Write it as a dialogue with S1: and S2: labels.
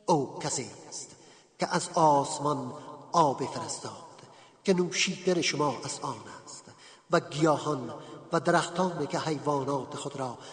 S1: او کسی است که از آسمان آب فرستاد که نوشیدن شما از آن است و گیاهان و درختان که حیوانات خود را